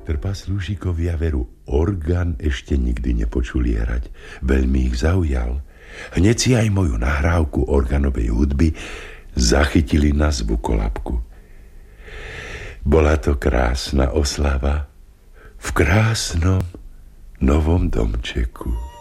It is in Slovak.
Trpaslúšikovia veru orgán ešte nikdy nepočuli hrať. Veľmi ich zaujal. Hneď si aj moju nahrávku organovej hudby zachytili na zvukolapku. Bola to krásna oslava v krásnom novom domčeku.